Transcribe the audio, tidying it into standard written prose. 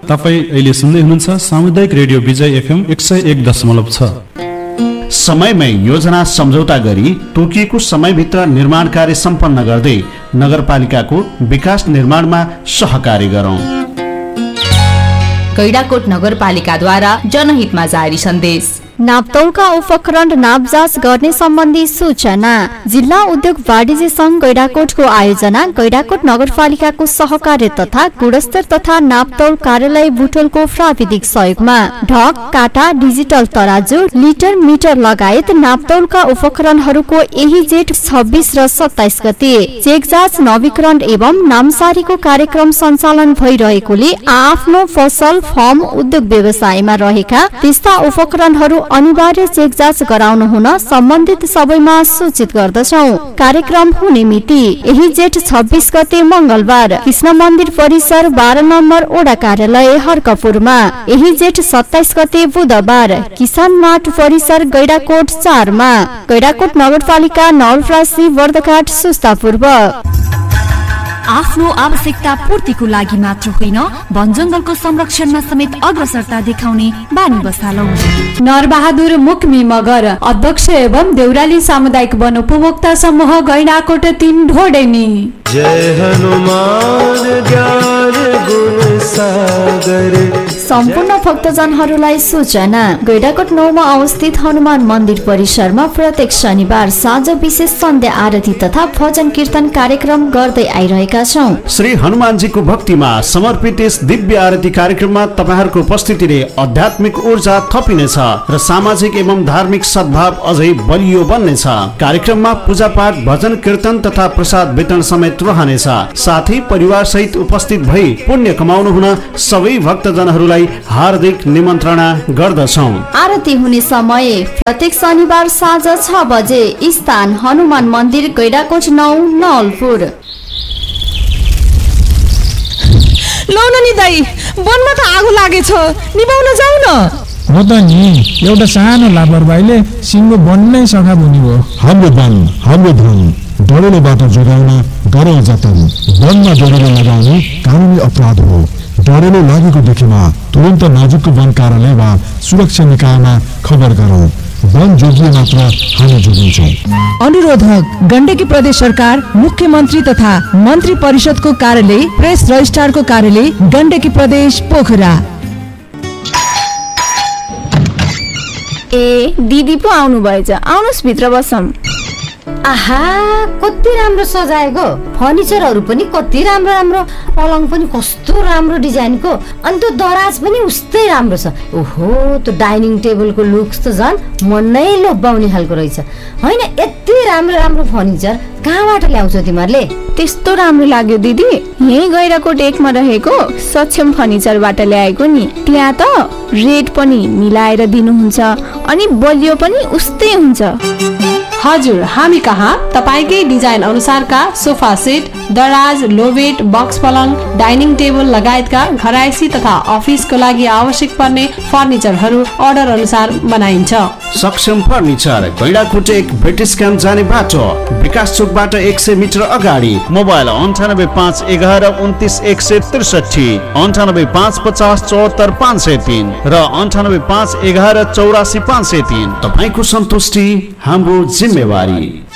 तपाईँ अहिले सुन्दै हुनुहुन्छ सामुदायिक रेडियो विजय FM 101.6। समयमै योजना सम्झौता गरी तोकिएको समयभित्र निर्माण कार्य सम्पन्न गर्दै नगरपालिकाको विकास निर्माणमा सहकार्य गरौं। गैंडाकोट नगरपालिकाद्वारा जनहितमा जारी सन्देश। नापतौलका उपकरण नाप जाँच गर्ने सम्बन्धी सूचना। जिल्ला उद्योग वाणिज्य संघ गैंडाकोटको आयोजना, गैंडाकोट नगरपालिकाको सहकार्य तथा गुणस्तर तथा नापतौल कार्यालय बुटोलको प्राविधिक सहयोगमा ढक, काटा, डिजिटल तराजु, लिटर, मिटर लगायत नापतौलका उपकरणहरूको यही जेठ 26 र 27 गते चेक जाँच, नवीकरण एवं नामसारीको कार्यक्रम सञ्चालन भइरहेकोले आफ्नो पसल, फर्म, उद्योग व्यवसायमा रहेका त्यस्ता उपकरणहरू अनिवार्य चेक जाँच गराउनु हुन सम्बन्धित सबैमा सूचित गर्दछौं। कार्यक्रम हुने मिति यही जेठ 26 गते मंगलबार कृष्ण मन्दिर परिसर 12 नम्बर ओडा कार्यालय हर्कपुरमा, यही जेठ 27 गते बुधबार किसान मार्ट परिसर गैंडाकोट 4 मा, गैंडाकोट नगरपालिका नवलपरासी बर्दघाट सुस्ता पूर्व। आफ्नो आवश्यकता पूर्तिको लागि मात्र होइन, वन जंगलको संरक्षणमा समेत अग्रसरता देखाउने बानी बसालौ। नरबहादुर मुक्मी मगर, अध्यक्ष एवं देउराली सामुदायिक वन उपभोक्ता समूह गैंडाकोट 3 ढोडेनी। जय हनुमान ज्ञान गुण सागर। सम्पूर्ण भक्तजनहरूलाई सूचना। गैंडाकोट 9 मा अवस्थित हनुमान मन्दिर परिसरमा प्रत्येक शनिबार साँझ विशेष सन्ध्या आरती तथा भजन कीर्तन कार्यक्रम गर्दै आइरहेका छौं। श्री हनुमानजीको भक्तिमा समर्पित यस दिव्य आरती कार्यक्रममा तपाईहरुको उपस्थितिले आध्यात्मिक ऊर्जा थपिनेछ र सामाजिक एवं धार्मिक सद्भाव अझै बलियो बन्नेछ। कार्यक्रममा पूजापाठ, भजन कीर्तन तथा प्रसाद वितरण समेत रहनेछ। साथै परिवार सहित उपस्थित भई पुण्य कमाउनु हुन सबै भक्तजनहरूलाई हार्दिक निमन्त्रणा गर्दछौं। आरती हुने समय प्रत्येक शनिबार साँझ 6 बजे। स्थान हनुमान मन्दिर, गैंडाकोट 9 नवलपुर। लौन नि दाइ, वनमा त आगो लागेछ, निभाउन जाऊ न। हो त नि, एउटा सानो लापरवाहीले सिङ्गो वन नै सखा बुनी हो। हाम्रो वन, हाम्रो धन, डढेलोबाट जोगाउन गरौँ जतन। वनमा डढेलो लगाउनु कानुनी अपराध हो। डढेलो लागेको देखेमा तुरन्त नजिकको वन कार्यालय वा सुरक्षा निकायमा खबर गरौँ। वन जोगिए मात्र हामी जोगिन्छौँ। अनुरोधक गण्डकी प्रदेश सरकार, मुख्यमन्त्री तथा मन्त्री परिषदको कार्यालय, प्रेस रजिस्ट्रारको कार्यालय, गण्डकी प्रदेश पोखरा। ए दिदी पो आउनु भएछ, आउनुस् भित्र बसौँ। आहा, कति राम्रो सजाएको, फर्निचरहरू पनि कति राम्रो राम्रो, पलङ पनि कस्तो राम्रो डिजाइनको, अनि त्यो दराज पनि उस्तै राम्रो छ। ओहो, त्यो डाइनिङ टेबलको लुक्स त झन् मन नै लोभ्याउने खालको रहेछ। होइन, यति राम्रो राम्रो फर्निचर कहाँबाट ल्याउँछौ तिमीहरूले? त्यस्तो राम्रो लाग्यो दिदी, यही गैंडाकोट 1 मा रहेको सक्षम फर्निचरबाट ल्याएको नि। त्यहाँ त रेट पनि मिलाएर दिनुहुन्छ अनि बलियो पनि उस्तै हुन्छ। हजुर, हामी कहाँ तपाईकै डिजाइन अनुसारका सोफा सेट, दराज, लोबेट, बक्स पलङ, डाइनिङ टेबल लगायतका घरायसी तथा अफिसको लागि आवश्यक पर्ने फर्निचरहरू अर्डर अनुसार बनाइन्छ। सक्षम फर्निचर, गैंडाकोट 1 ब्रिटिश क्याम्प जाने बाटो, विकास चोकबाट 100 मिटर अगाडि। मोबाइल 9851 11 29 163, 9850 50 74 503 र 9851 11 84 503। तपाईको सन्तुष्टि हाम्रो जिम्मेवारी।